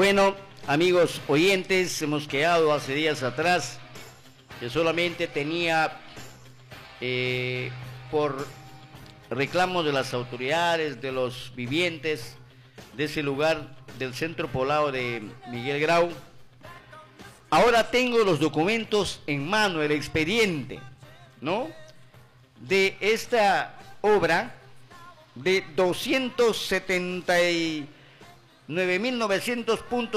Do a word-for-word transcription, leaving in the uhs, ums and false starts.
Bueno, amigos oyentes, hemos quedado hace días atrás que solamente tenía eh, por reclamos de las autoridades, de los vivientes de ese lugar del centro poblado de Miguel Grau. Ahora tengo los documentos en mano, el expediente, ¿no?, de esta obra de doscientos setenta y nueve mil novecientos puntos